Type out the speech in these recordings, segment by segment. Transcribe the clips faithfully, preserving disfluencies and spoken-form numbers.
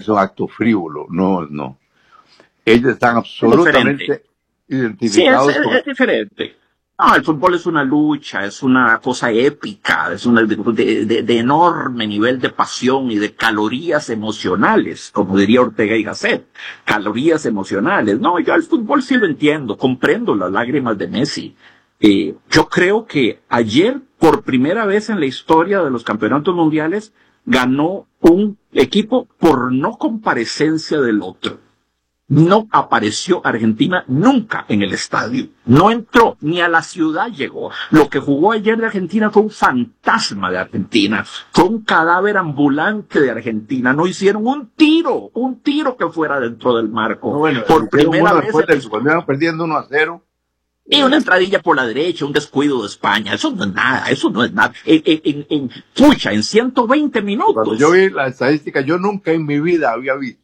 parece un acto frívolo. No, no. Ellos están absolutamente identificados. Sí, es, es, es diferente. No, el fútbol es una lucha, es una cosa épica, es una de, de, de enorme nivel de pasión y de calorías emocionales, como diría Ortega y Gasset, calorías emocionales. No, yo al fútbol sí lo entiendo, comprendo las lágrimas de Messi. Eh, yo creo que ayer, por primera vez en la historia de los campeonatos mundiales, ganó un equipo por no comparecencia del otro. No apareció Argentina nunca en el estadio. No entró, ni a la ciudad llegó. Lo que jugó ayer de Argentina fue un fantasma de Argentina. Fue un cadáver ambulante de Argentina. No hicieron un tiro, un tiro que fuera dentro del marco. No, bueno, por primera vez. Después de, cuando iban perdiendo uno a cero. Y una entradilla por la derecha, un descuido de España. Eso no es nada, eso no es nada. En, en, en, pucha, en ciento veinte minutos. Cuando yo vi la estadística, yo nunca en mi vida había visto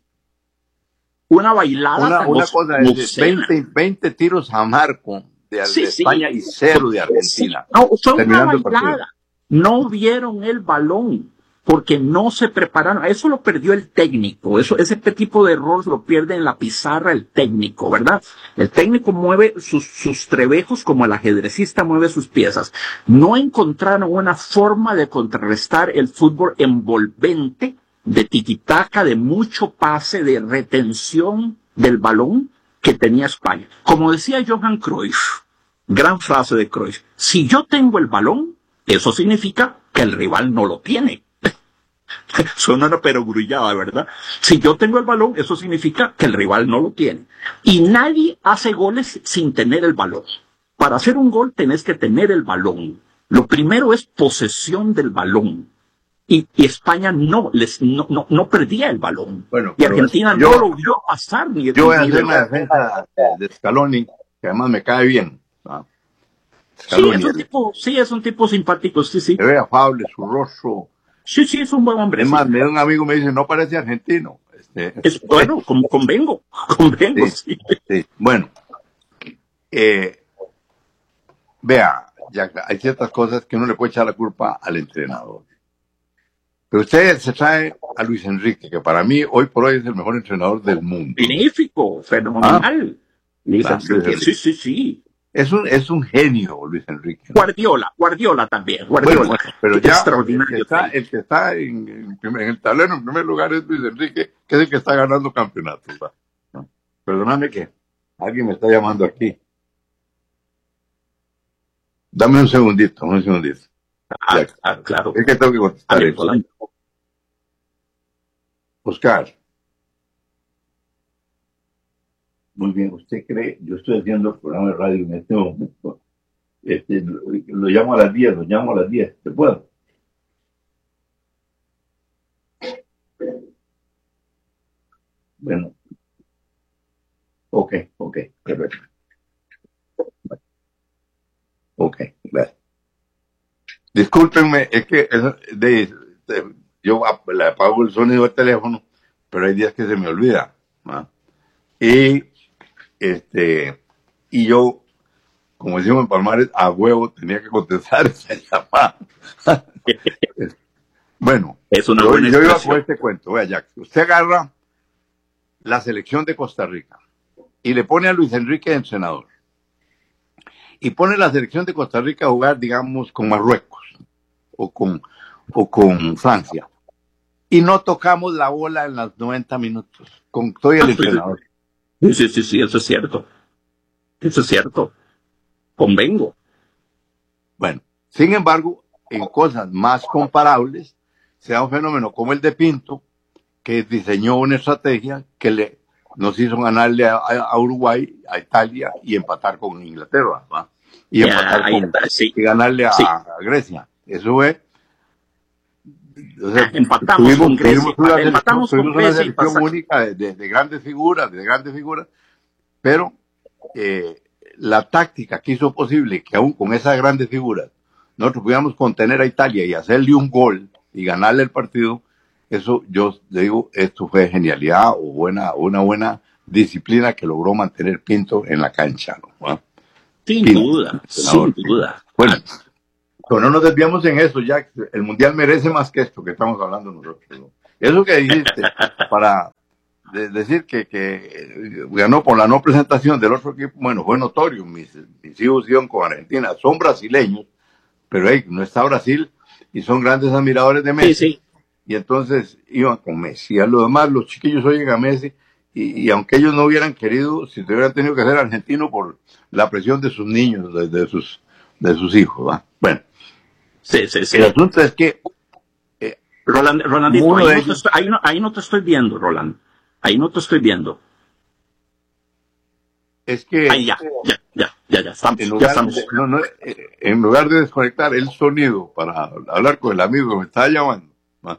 una bailada. Una, una cosa es veinte, veinte tiros a marco de, sí, de España sí. y cero de Argentina. No, fue una bailada. No vieron el balón porque no se prepararon. Eso lo perdió el técnico. Eso, ese tipo de errores lo pierde en la pizarra el técnico, ¿verdad? El técnico mueve sus, sus trebejos como el ajedrecista mueve sus piezas. No encontraron una forma de contrarrestar el fútbol envolvente, de tiquitaca, de mucho pase, de retención del balón que tenía España. Como decía Johan Cruyff, gran frase de Cruyff, si yo tengo el balón, eso significa que el rival no lo tiene. Suena una perogrullada, ¿verdad? Si yo tengo el balón, eso significa que el rival no lo tiene. Y nadie hace goles sin tener el balón. Para hacer un gol tenés que tener el balón. Lo primero es posesión del balón. Y, y España no, les, no, no, no perdía el balón. Bueno, y Argentina yo, no lo vio pasar. Ni yo voy a hacer una defensa de Scaloni, que además me cae bien. ¿no? Sí, es un tipo, sí, es un tipo simpático, sí, sí. Se ve afable, su rostro. Sí, sí, es un buen hombre. Es más, sí. me da un amigo me dice, no parece argentino. Este, es, bueno, con, convengo, convengo, sí. sí. sí. Bueno, eh, vea, ya, hay ciertas cosas que uno le puede echar la culpa al entrenador. Pero usted se trae a Luis Enrique, que para mí hoy por hoy es el mejor entrenador del mundo. Magnífico, fenomenal. ¿Ah? Luis claro, Enrique, sí, sí, sí. Es un, es un genio, Luis Enrique. ¿no? Guardiola, Guardiola también. Guardiola. Bueno, pero ya extraordinario. El que está, el que está en, en, en el tablero en primer lugar es Luis Enrique, que es el que está ganando campeonatos. ¿no? Perdóname que alguien me está llamando aquí. Dame un segundito, un segundito. Ah, ah, claro. Es que tengo que contestar ah, eso. Oscar. Muy bien, ¿usted cree? Yo estoy haciendo el programa de radio en este momento. Este, lo, lo llamo a las diez, lo llamo a las diez. ¿Se puede? Bueno. Ok, ok, perfecto. Ok, gracias. Discúlpenme, es que es de, de, yo le apago el sonido del teléfono, pero hay días que se me olvida. ¿no? Y este y yo, como decimos en Palmares, a huevo tenía que contestar esa llamada. Bueno, es una yo, buena yo iba con este cuento. Vea, Jack, usted agarra la selección de Costa Rica y le pone a Luis Enrique de entrenador. Y pone la selección de Costa Rica a jugar, digamos, con Marruecos o con, o con Francia. Y no tocamos la bola en los noventa minutos con todo el entrenador. Sí, sí, sí, sí, eso es cierto. Eso es cierto. Convengo. Bueno, sin embargo, en cosas más comparables, se da un fenómeno como el de Pinto, que diseñó una estrategia que le nos hizo ganarle a, a Uruguay, a Italia y empatar con Inglaterra, ¿va? Y ya, empatar con, está, sí. y ganarle a, sí. a Grecia. Eso es. O sea, empatamos tuvimos, con Grecia. Tuvimos una empatamos selección, con Grecia. Una selección única de, de, de grandes figuras, de grandes figuras, pero eh, la táctica que hizo posible que aún con esas grandes figuras nosotros pudiéramos contener a Italia y hacerle un gol y ganarle el partido, eso yo digo, esto fue genialidad o buena, una buena disciplina que logró mantener Pinto en la cancha, ¿no? Sin Pinto, duda, sin duda. Bueno, pero no nos desviamos en eso, ya el Mundial merece más que esto que estamos hablando nosotros, ¿no? Eso que dijiste, para de decir que, que ganó por la no presentación del otro equipo, bueno, fue notorio. Mis, mis hijos iban con Argentina, son brasileños, pero hey, no está Brasil y son grandes admiradores de Messi. Sí, sí. Y entonces iban con Messi. A los demás, los chiquillos oyen a Messi, y, y aunque ellos no hubieran querido, si te hubieran tenido que ser argentino por la presión de sus niños, de, de sus de sus hijos, ¿va? Bueno. Sí, sí, sí. El asunto es que eh, Roland, Rolandito, ahí, no ellos... estoy, ahí, no, ahí no te estoy viendo, Roland. Ahí no te estoy viendo. Es que... Ahí ya, ya, ya, ya, ya estamos. En lugar, ya estamos. De, no, no, en lugar de desconectar el sonido para hablar con el amigo que me estaba llamando, ¿no?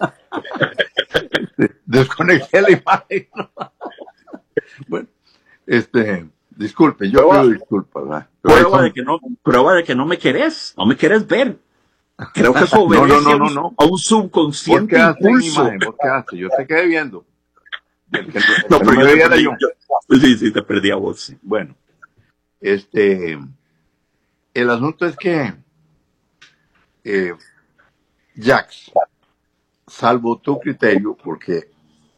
Desconecté la imagen. Bueno, este... Disculpe, yo prueba, pido disculpas. ¿verdad? Prueba de, que no, prueba de que no me querés, no me querés ver. Creo que eso obedece no, no, no, no, no. a un subconsciente ¿Por qué impulso. Imagen? ¿Por qué hace? Yo te quedé viendo. El que, el no, que pero no yo, te perdí, yo. yo Sí, sí, te perdí a vos. Sí. Bueno, este, el asunto es que eh, Jax, salvo tu criterio, porque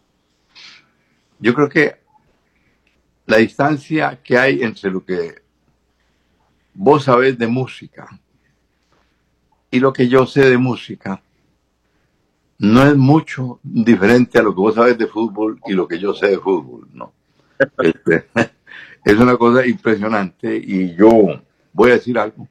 yo creo que la distancia que hay entre lo que vos sabés de música y lo que yo sé de música no es mucho diferente a lo que vos sabés de fútbol y lo que yo sé de fútbol, ¿no? Este, es una cosa impresionante y yo voy a decir algo.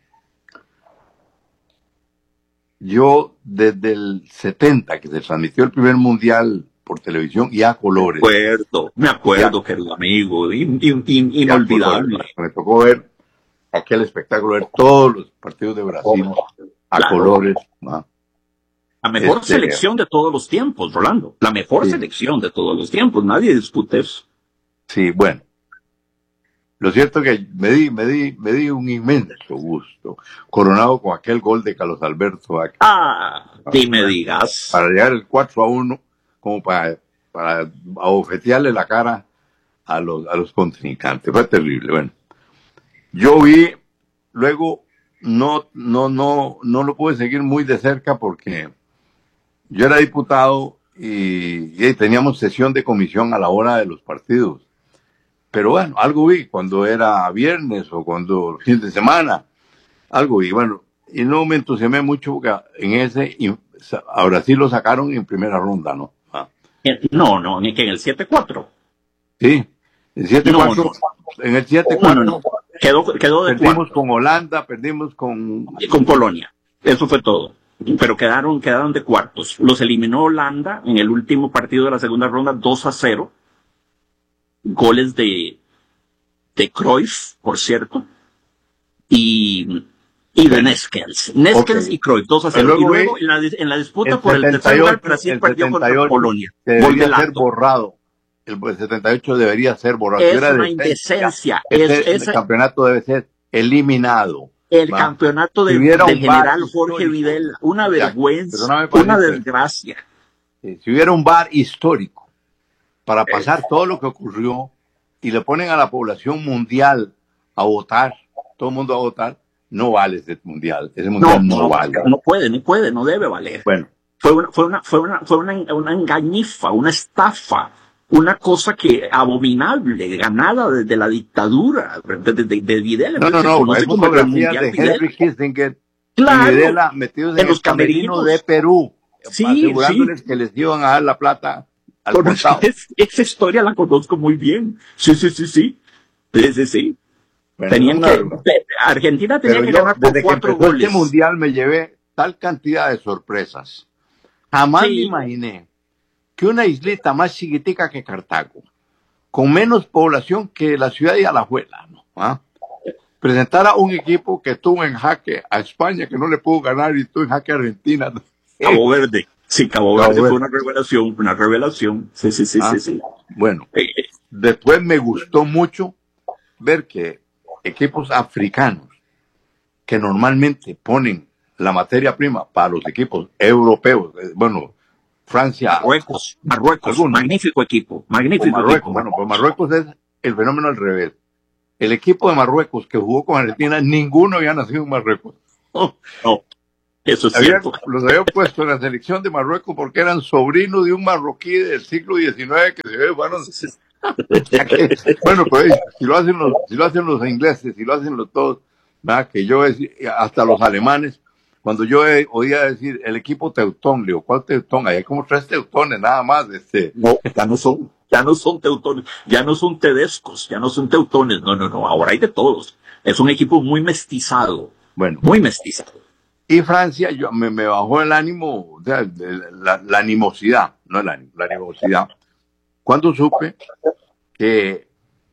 Yo desde el setenta, que se transmitió el primer mundial por televisión y a colores. Me acuerdo, me acuerdo, querido amigo, in, in, in, inolvidable. Me tocó ver aquel espectáculo, ver todos los partidos de Brasil a claro. colores, ¿no? La mejor este, selección de todos los tiempos, Rolando. La mejor sí. selección de todos los tiempos. Nadie discute eso. Sí, bueno. Lo cierto es que me di, me di, me di un inmenso gusto, coronado con aquel gol de Carlos Alberto. Aquí, ah, ni me digas. Para llegar el cuatro a uno, como para, para abofetearle la cara a los, a los contrincantes. Fue terrible. Bueno, yo vi, luego no, no, no, no lo pude seguir muy de cerca porque yo era diputado y, y teníamos sesión de comisión a la hora de los partidos. Pero bueno, algo vi cuando era viernes o cuando fin de semana, algo vi. Bueno, y no me entusiasmé mucho porque en ese, ahora sí lo sacaron en primera ronda, ¿no? Ah. No, no, ni que en el siete cuatro. Sí, el siete cuatro, no, no. En el siete cuatro no, no, no. Quedó, quedó de perdimos cuarto. con Holanda, perdimos con... Y con Polonia, eso fue todo. Pero quedaron, quedaron de cuartos. Los eliminó Holanda en el último partido de la segunda ronda dos a cero. Goles de, de Cruyff, por cierto, y, y de Neskens. Neskens okay. y Cruyff, dos a cero. Luego, y luego en la, en la disputa por el tercer lugar, Brasil perdió contra Polonia. Debería ser borrado. El setenta y ocho debería ser borrado. Es una indecencia. Es, es, el campeonato debe ser eliminado. El ¿va? campeonato de, si del general Jorge Videla. Una vergüenza, una desgracia. Si hubiera un V A R histórico para pasar todo lo que ocurrió y le ponen a la población mundial a votar, todo el mundo a votar, no vale ese mundial. Ese mundial no, no, no vale. No puede, no puede, no debe valer. Bueno. Fue una, fue una, fue una, fue una, una engañifa, una estafa, una cosa que abominable, ganada desde la dictadura de, de, de, de Videla. No, no, no, hay fotografías de Henry Kissinger claro, y Videla metidos en, en los camerinos, camerinos de Perú, sí, asegurándoles sí. que les iban a dar la plata. Es, esa historia la conozco muy bien. Sí, sí, sí, sí. Sí, sí, sí. Bueno, Tenían no, que, no. Argentina tenía Pero que yo, ganar por desde cuatro que goles. Este mundial me llevé tal cantidad de sorpresas. Jamás sí. me imaginé que una islita más chiquitica que Cartago, con menos población que la ciudad de Alajuela, ¿no? ¿Ah? presentara un equipo que tuvo en jaque a España, que no le pudo ganar, y tuvo en jaque a Argentina. Cabo Verde. Sí, Cabo Verde Cabo fue una revelación, una revelación. Sí, sí, sí, ah, sí, sí. Bueno, después me gustó mucho ver que equipos africanos que normalmente ponen la materia prima para los equipos europeos, bueno, Francia, Marruecos, Marruecos, algunos, magnífico equipo, magnífico Marruecos, equipo. Bueno, pues Marruecos es el fenómeno al revés. El equipo de Marruecos que jugó con Argentina, ninguno había nacido en Marruecos. Oh, no. Eso es habían, cierto. los habían puesto en la selección de Marruecos porque eran sobrinos de un marroquí del siglo diecinueve que se ve, bueno, bueno, pues si lo hacen los, si lo hacen los ingleses, si lo hacen los todos, ¿verdad? Que yo hasta los alemanes, cuando yo oía decir el equipo teutón, le digo, ¿cuál teutón? Hay como tres teutones nada más, este. No, ya no son, ya no son teutones, ya no son tedescos, ya no son teutones, no, no, no, ahora hay de todos. Es un equipo muy mestizado, bueno, muy mestizado. Y Francia, yo me, me bajó el ánimo, o sea, la, la animosidad, no el ánimo, la animosidad. Cuando supe que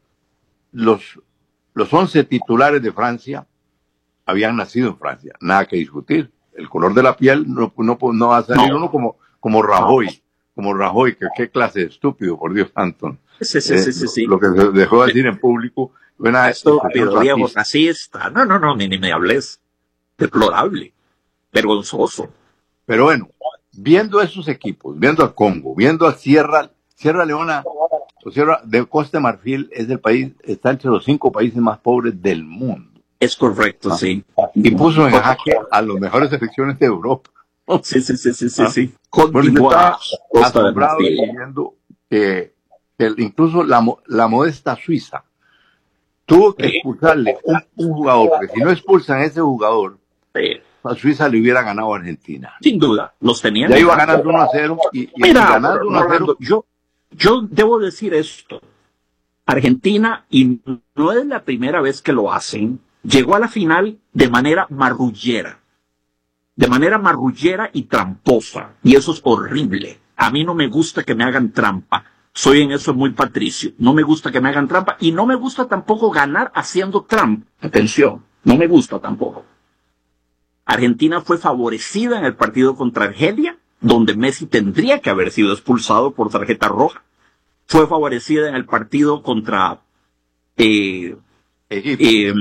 los, los once titulares de Francia habían nacido en Francia, nada que discutir. El color de la piel no, no, no va a salir no. uno como, como Rajoy, como Rajoy, que qué clase de estúpido, por Dios santo. Sí, sí, eh, sí, sí, sí. Lo que se dejó de decir en público. Una estúpido, viejo racista. No, no, no, ni, ni me hables. Deplorable. Vergonzoso. Pero bueno, viendo esos equipos, viendo a Congo, viendo a Sierra, Sierra Leona, o Sierra de Costa de Marfil es el país, está entre los cinco países más pobres del mundo. Es correcto, ¿ah? Sí. Y puso en jaque a las mejores selecciones de Europa. Sí, sí, sí, sí, sí, ¿Ah? sí. Bueno, yo estaba asombrado viendo que, que incluso la, la modesta Suiza tuvo que expulsarle un, un jugador, porque si no expulsan a ese jugador, sí, a Suiza le hubiera ganado a Argentina. Sin duda, los tenían. Ya iba ganando uno a cero y, y, Mira, y ganando uno a cero. Yo, yo debo decir esto. Argentina, y no es la primera vez que lo hacen, llegó a la final de manera marrullera. De manera marrullera y tramposa. Y eso es horrible. A mí no me gusta que me hagan trampa. Soy en eso muy patricio. No me gusta que me hagan trampa y no me gusta tampoco ganar haciendo trampa. Atención, no me gusta tampoco. Argentina fue favorecida en el partido contra Argelia, donde Messi tendría que haber sido expulsado por tarjeta roja. Fue favorecida en el partido contra eh, eh,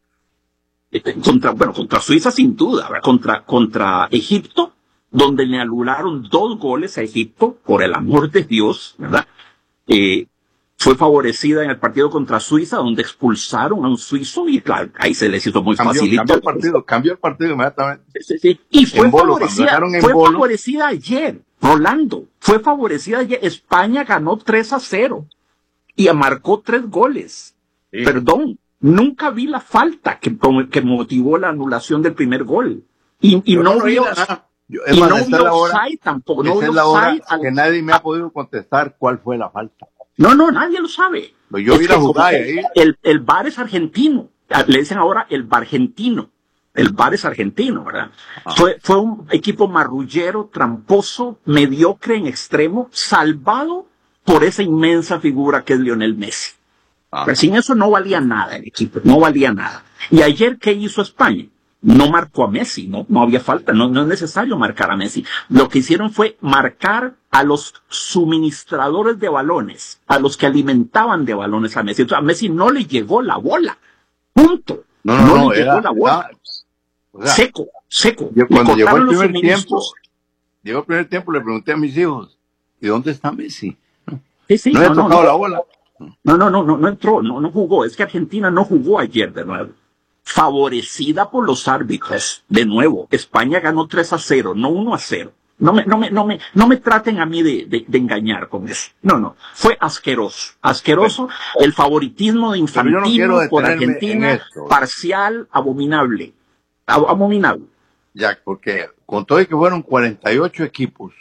contra, bueno, contra Suiza sin duda, ¿verdad? Contra, contra Egipto, donde le anularon dos goles a Egipto, por el amor de Dios, ¿verdad? Eh, fue favorecida en el partido contra Suiza, donde expulsaron a un suizo y claro, ahí se les hizo muy fácil. Cambió el partido, cambió el partido inmediatamente. Sí, sí, sí. Y fue bolo, favorecida, fue bolo. favorecida ayer, Rolando, fue favorecida ayer. España ganó tres a cero y marcó tres goles. Sí. Perdón, nunca vi la falta que, que motivó la anulación del primer gol. Y, y no, no vi y no offside tampoco. No es la hora al... que nadie me ha podido contestar cuál fue la falta. No, no, nadie lo sabe. Pero yo es vi la jugada ahí. El, el V A R es argentino. Le dicen ahora el Vargentino. El V A R es argentino, ¿verdad? Ah. Fue, fue un equipo marrullero, tramposo, mediocre en extremo, salvado por esa inmensa figura que es Lionel Messi. Ah. Pero sin eso no valía nada el equipo, no valía nada. Y ayer, ¿qué hizo España? No marcó a Messi, no, no había falta, no, no es necesario marcar a Messi. Lo que hicieron fue marcar a los suministradores de balones, a los que alimentaban de balones a Messi. Entonces, a Messi no le llegó la bola, punto. No, no, no, no le era, llegó la bola. Era, o sea, seco, seco. Yo, cuando llegó el primer tiempo, llegó el primer tiempo, le pregunté a mis hijos, ¿y dónde está Messi? Sí, sí, no, no le ha no, tocado no, la bola. No, no, no, no, no entró, no, no jugó. Es que Argentina no jugó ayer de nuevo. Favorecida por los árbitros. De nuevo, España ganó tres a cero, no uno a cero. No me, no me, no me, no me traten a mí de, de, de engañar con eso. No, no. Fue asqueroso. Asqueroso. Bueno, el favoritismo de Infantino no por Argentina, parcial, abominable. Abominable. Ya, porque con todo y que fueron cuarenta y ocho equipos,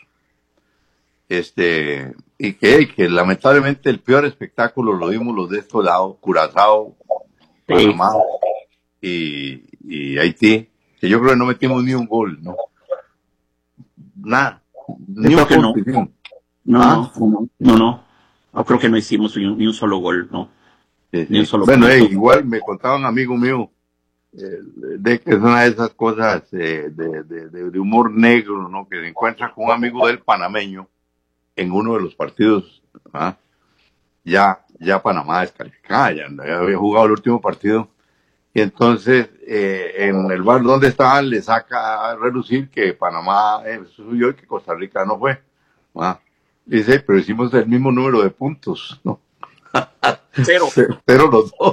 este, y que, que lamentablemente el peor espectáculo lo dimos los de estos lados, Curazao, Panamá y, y Haití, que yo creo que no metimos ni un gol, ¿no? Nada. Ni un gol. No. No, ¿Ah? no, no, no. No creo que no hicimos ni un, ni un solo gol, ¿no? Sí, sí. Ni un solo bueno, gol. Hey, igual me contaba un amigo mío eh, de que es una de esas cosas eh, de, de, de, de humor negro, ¿no? Que se encuentra con un amigo del panameño en uno de los partidos, ¿ah? ya, ya Panamá descalificada, ya, ya había jugado el último partido. Y entonces, eh, en el bar donde estaban, le saca a relucir que Panamá eh, subió y que Costa Rica no fue. ¿Ah? Dice, pero hicimos el mismo número de puntos, ¿no? Cero. Cero los dos.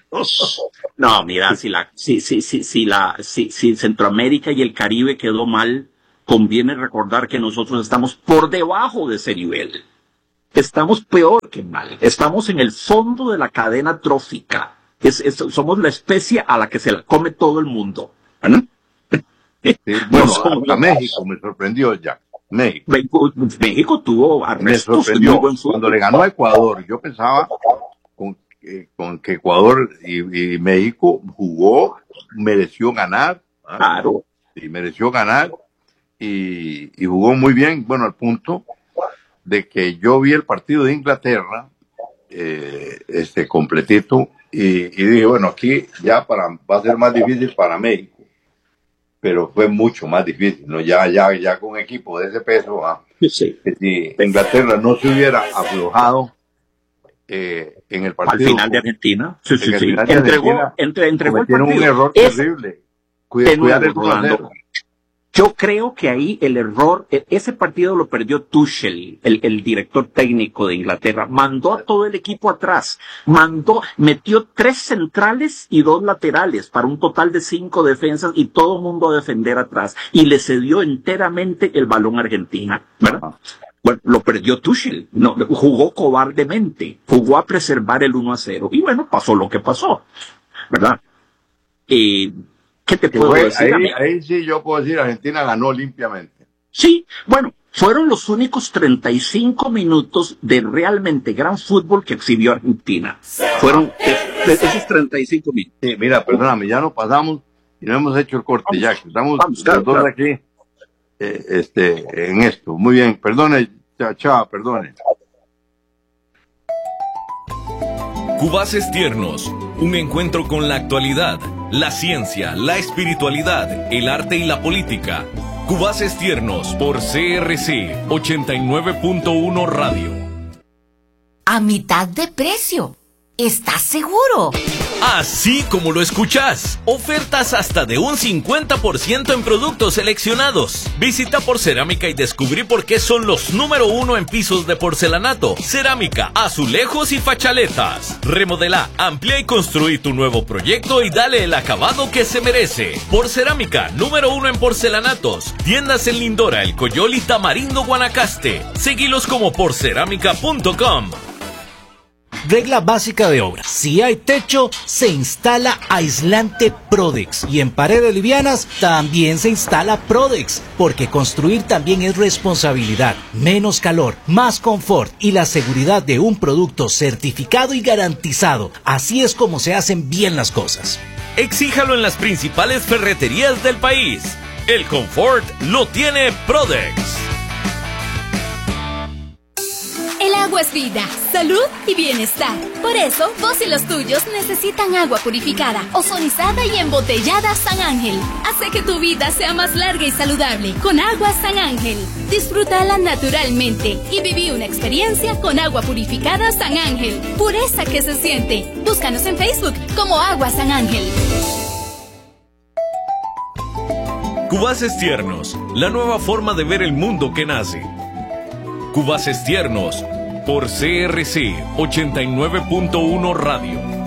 No, mira, si la, si, si, si, si la, si, si Centroamérica y el Caribe quedó mal, conviene recordar que nosotros estamos por debajo de ese nivel. Estamos peor que mal. Estamos en el fondo de la cadena trófica. Es, es, somos la especie a la que se la come todo el mundo. ¿No? Sí, bueno, no, a, a México me sorprendió ya. México. México, México tuvo arrestos. Me sorprendió cuando le ganó a Ecuador. Yo pensaba con, eh, con que Ecuador y, y México jugó, mereció ganar. ¿Ah? Claro. Y mereció ganar y, y jugó muy bien. Bueno, al punto de que yo vi el partido de Inglaterra, eh, este completito, y, y dije, bueno, aquí ya para, va a ser más difícil para México. Pero fue mucho más difícil, ¿no? Ya, ya, ya con equipo de ese peso, ¿ah? Sí. Si Inglaterra no se hubiera aflojado eh, en el partido. Al final de Argentina. Sí, sí, sí. De entregó, Argentina, entre, entregó el partido. un error es terrible. Cuida, cuidar el uno. Yo creo que ahí el error, ese partido lo perdió Tuchel, el, el director técnico de Inglaterra. Mandó a todo el equipo atrás. Mandó, metió tres centrales y dos laterales para un total de cinco defensas y todo el mundo a defender atrás. Y le cedió enteramente el balón a Argentina, ¿verdad? Bueno, lo perdió Tuchel. No, jugó cobardemente. Jugó a preservar el uno a cero. Y bueno, pasó lo que pasó, ¿verdad? Eh, ¿Qué te puedo fue, decir? Ahí, ahí sí yo puedo decir, Argentina ganó limpiamente. Sí, bueno, fueron los únicos treinta y cinco minutos de realmente gran fútbol que exhibió Argentina. Fueron esos treinta y cinco minutos. Sí, mira, perdóname, ya nos pasamos y no hemos hecho el corte vamos, ya. Estamos vamos, los dos claro. aquí eh, este, en esto. Muy bien, perdone, chao, perdone. Cubaces Tiernos, un encuentro con la actualidad, la ciencia, la espiritualidad, el arte y la política. Cubaces Tiernos por C R C ochenta y nueve punto uno Radio. A mitad de precio. ¿Estás seguro? Así como lo escuchás. Ofertas hasta de un cincuenta por ciento en productos seleccionados. Visita Porcerámica y descubrí por qué son los número uno en pisos de porcelanato, cerámica, azulejos y fachaletas. Remodela, amplía y construí tu nuevo proyecto y dale el acabado que se merece. Porcerámica, número uno en porcelanatos. Tiendas en Lindora, El Coyol y Tamarindo, Guanacaste. Seguilos como porcerámica punto com. Regla básica de obra. Si hay techo, se instala aislante Prodex. Y en paredes livianas también se instala Prodex. Porque construir también es responsabilidad. Menos calor, más confort y la seguridad de un producto certificado y garantizado. Así es como se hacen bien las cosas. Exíjalo en las principales ferreterías del país. El confort lo tiene Prodex. El agua es vida, salud y bienestar. Por eso, vos y los tuyos necesitan agua purificada, ozonizada y embotellada San Ángel. Hace que tu vida sea más larga y saludable con agua San Ángel. Disfrútala naturalmente y viví una experiencia con agua purificada San Ángel. Pureza que se siente. Búscanos en Facebook como Agua San Ángel. Cubaces Tiernos, la nueva forma de ver el mundo que nace. Cubaces Tiernos por C R C ochenta y nueve punto uno Radio.